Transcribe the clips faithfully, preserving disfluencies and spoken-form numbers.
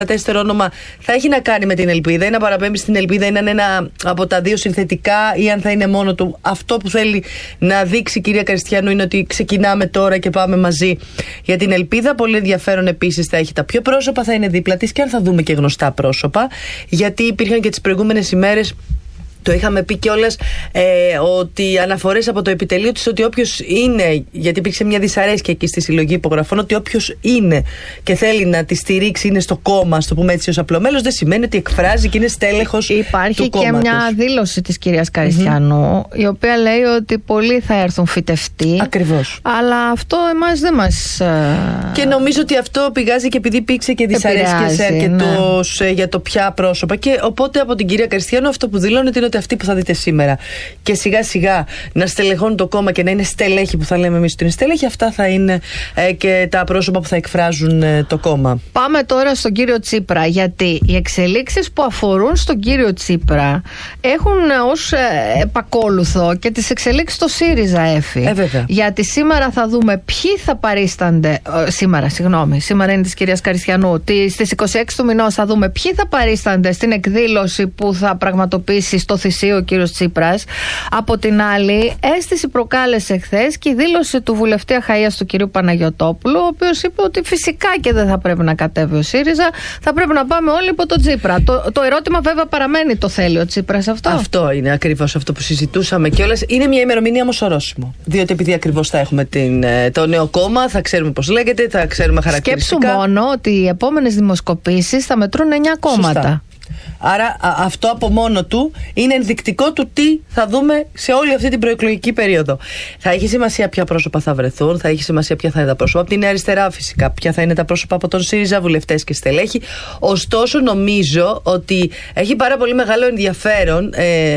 τέσσερο όνομα θα έχει να κάνει με την ελπίδα ή να παραπέμπει στην ελπίδα ή να είναι ένα από τα δύο συνθετικά ή αν θα είναι μόνο του. Αυτό που θέλει να δείξει η κυρία Καριστιανού είναι ότι ξεκινάμε τώρα και πάμε μαζί για την ελπίδα. Πολύ ενδιαφέρον επίσης θα έχει τα πιο πρόσωπα, θα είναι δίπλα της και αν θα δούμε και γνωστά πρόσωπα, γιατί υπήρχαν και τις προηγούμενες ημέρες. Το είχαμε πει κιόλας ε, ότι αναφορές από το επιτελείο της ότι όποιος είναι, γιατί υπήρξε μια δυσαρέσκεια εκεί στη συλλογή υπογραφών, ότι όποιος είναι και θέλει να τη στηρίξει, είναι στο κόμμα, ας το πούμε έτσι, ως απλομέλος, δεν σημαίνει ότι εκφράζει και είναι στέλεχος του κόμματος. Υπάρχει και μια δήλωση της κυρίας Καριστιανού, mm-hmm. η οποία λέει ότι πολλοί θα έρθουν φυτευτοί. Ακριβώς. Αλλά αυτό εμάς δεν μας. Και νομίζω ότι αυτό πηγάζει και επειδή υπήρξε και δυσαρέσκειες αρκετός ναι. για το ποια πρόσωπα. Και οπότε από την κυρία Καριστιανού αυτό που δηλώνεται είναι ότι αυτοί που θα δείτε σήμερα και σιγά σιγά να στελεχώνουν το κόμμα και να είναι στελέχη που θα λέμε εμείς ότι είναι στελέχη, αυτά θα είναι ε, και τα πρόσωπα που θα εκφράζουν ε, το κόμμα. Πάμε τώρα στον κύριο Τσίπρα, γιατί οι εξελίξεις που αφορούν στον κύριο Τσίπρα έχουν ως ε, επακόλουθο και τις εξελίξεις στο ΣΥΡΙΖΑ, Έφη. Ε, βέβαια. Γιατί σήμερα θα δούμε ποιοι θα παρίστανται. Ε, σήμερα, συγγνώμη, σήμερα είναι της κυρίας Καριστιανού. Ότι στις είκοσι έξι του μηνός θα δούμε ποιοι θα παρίστανται στην εκδήλωση που θα πραγματοποιήσει στο Θησίο ο κύριος Τσίπρας. Από την άλλη, αίσθηση προκάλεσε χθες και η δήλωση του βουλευτή Αχαΐας του κυρίου Παναγιωτόπουλου, ο οποίος είπε ότι φυσικά και δεν θα πρέπει να κατέβει ο ΣΥΡΙΖΑ, θα πρέπει να πάμε όλοι υπό τον Τσίπρα. Το, το ερώτημα βέβαια παραμένει, το θέλει ο Τσίπρας αυτό. Αυτό είναι ακριβώς αυτό που συζητούσαμε κιόλας. Είναι μια ημερομηνία όμως ορόσημο. Διότι επειδή ακριβώς θα έχουμε την, το νέο κόμμα, θα ξέρουμε πώς λέγεται, θα ξέρουμε χαρακτηριστικά. Σκέψου μόνο ότι οι επόμενες δημοσκοπήσεις θα μετρούν εννιά κόμματα. Σωστά. Άρα α, αυτό από μόνο του είναι ενδεικτικό του τι θα δούμε σε όλη αυτή την προεκλογική περίοδο. Θα έχει σημασία ποια πρόσωπα θα βρεθούν, θα έχει σημασία ποια θα είναι τα πρόσωπα από την Νέα Αριστερά, φυσικά, ποια θα είναι τα πρόσωπα από τον ΣΥΡΙΖΑ, βουλευτές και στελέχη. Ωστόσο, νομίζω ότι έχει πάρα πολύ μεγάλο ενδιαφέρον ε,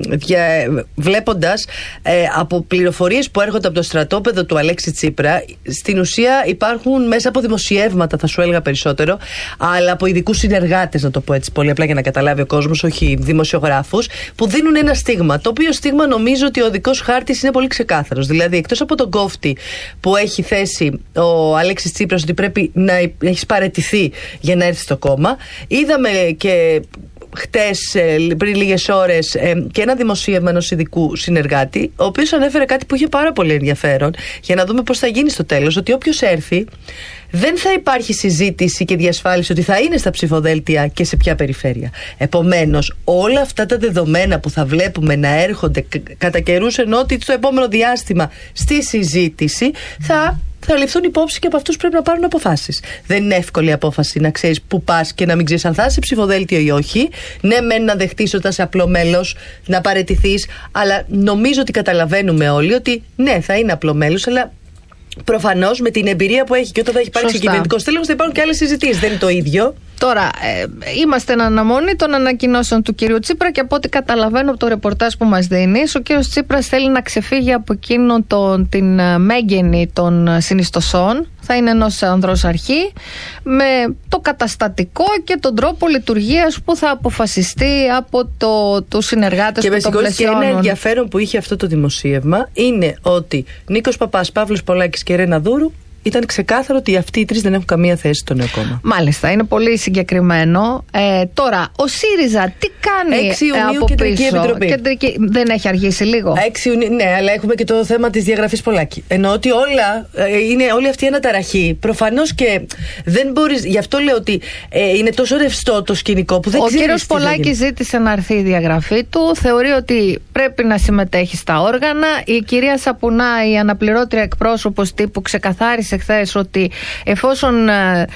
βλέποντας ε, από πληροφορίες που έρχονται από το στρατόπεδο του Αλέξη Τσίπρα. Στην ουσία υπάρχουν μέσα από δημοσιεύματα, θα σου έλεγα περισσότερο, αλλά από ειδικούς συνεργάτες, να το πω έτσι πολύ απλά για να καταλάβει ο κόσμος, όχι δημοσιογράφους, που δίνουν ένα στίγμα. Το οποίο στίγμα νομίζω ότι ο οδικός χάρτης είναι πολύ ξεκάθαρος. Δηλαδή, εκτός από τον κόφτη που έχει θέσει ο Αλέξης Τσίπρας ότι πρέπει να έχει παραιτηθεί για να έρθει στο κόμμα, είδαμε και χτες, πριν λίγες ώρες, και ένα δημοσίευμα ενός ειδικού συνεργάτη, ο οποίος ανέφερε κάτι που είχε πάρα πολύ ενδιαφέρον, για να δούμε πώς θα γίνει στο τέλος, ότι όποιος έρθει δεν θα υπάρχει συζήτηση και διασφάλιση ότι θα είναι στα ψηφοδέλτια και σε ποια περιφέρεια. Επομένως, όλα αυτά τα δεδομένα που θα βλέπουμε να έρχονται κατά καιρούς, ενώ ότι στο επόμενο διάστημα στη συζήτηση θα θα ληφθούν υπόψη και από αυτούς πρέπει να πάρουν αποφάσεις. Δεν είναι εύκολη απόφαση να ξέρεις που πας και να μην ξέρεις αν θα είσαι ψηφοδέλτιο ή όχι. Ναι, μεν να δεχτείς όταν είσαι απλό μέλος, να παραιτηθείς, αλλά νομίζω ότι καταλαβαίνουμε όλοι ότι ναι, θα είναι απλό μέλος, αλλά προφανώς με την εμπειρία που έχει και όταν θα έχει υπάρξει κυβερνητικό στέλεχος θα υπάρχουν και άλλες συζητήσεις. Δεν είναι το ίδιο. Τώρα, ε, είμαστε εν αναμονή των ανακοινώσεων του κυρίου Τσίπρα και από ό,τι καταλαβαίνω από το ρεπορτάζ που μας δίνεις, ο κύριος Τσίπρας θέλει να ξεφύγει από εκείνο τον, την μέγενη των συνιστοσών. Θα είναι ενός ανδρός αρχή, με το καταστατικό και τον τρόπο λειτουργίας που θα αποφασιστεί από το, τους συνεργάτες και που τον πλαισιώνουν. Και ένα ενδιαφέρον που είχε αυτό το δημοσίευμα είναι ότι Νίκος Παπάς, Παύλος Πολάκης και Ρένα Δούρου ήταν ξεκάθαρο ότι αυτοί οι τρεις δεν έχουν καμία θέση στο νέο κόμμα. Μάλιστα, είναι πολύ συγκεκριμένο. Ε, τώρα, ο ΣΥΡΙΖΑ τι κάνει έξι Ιουνίου από Κεντρική πίσω? Επιτροπή. Κεντρική, δεν έχει αργήσει λίγο? έξι Ιουνίου, ναι, αλλά έχουμε και το θέμα της διαγραφής Πολάκη. Ενώ ότι όλα, ε, είναι όλη αυτή η αναταραχή. Προφανώς και δεν μπορείς. Γι' αυτό λέω ότι ε, είναι τόσο ρευστό το σκηνικό που δεν ξέρεις. Ο κύριος Πολάκης ζήτησε να έρθει η διαγραφή του. Θεωρεί ότι πρέπει να συμμετέχει στα όργανα. Η κυρία Σαπουνά, η αναπληρώτρια εκπρόσωπος τύπου, ξεκαθάρισε χθες ότι εφόσον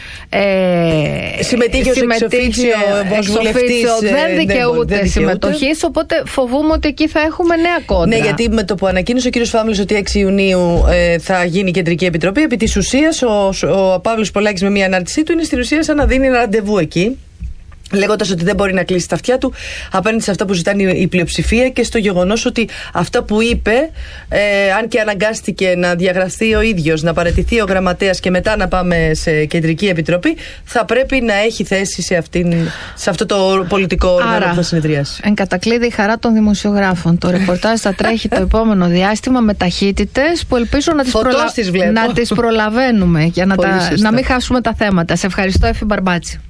ε, συμμετείχε ως εξοφίτσιο δεν δικαιούται συμμετοχή, οπότε φοβούμαι ότι εκεί θα έχουμε νέα κόντρα. Ναι, γιατί με το που ανακοίνωσε ο κύριος Φάμλος ότι έξι Ιουνίου ε, θα γίνει η Κεντρική Επιτροπή, επί της ουσίας ο, ο Παύλος Πολάκης με μια ανάρτησή του είναι στην ουσία σαν να δίνει ένα ραντεβού εκεί, λέγοντας ότι δεν μπορεί να κλείσει τα αυτιά του απέναντι σε αυτά που ζητάνε η πλειοψηφία και στο γεγονός ότι αυτά που είπε, ε, αν και αναγκάστηκε να διαγραφεί ο ίδιος, να παραιτηθεί ο γραμματέας και μετά να πάμε σε Κεντρική Επιτροπή, θα πρέπει να έχει θέση σε, αυτήν, σε αυτό το πολιτικό όργανο που θα συνεδριάσει. Εν κατακλείδη η χαρά των δημοσιογράφων. Το ρεπορτάζ θα τρέχει το επόμενο διάστημα με ταχύτητες που ελπίζω να τις, προλα... να τις προλαβαίνουμε για να, τα... να μην χάσουμε τα θέματα. Σε ευχαριστώ, Εφη Μπαρμπάτση.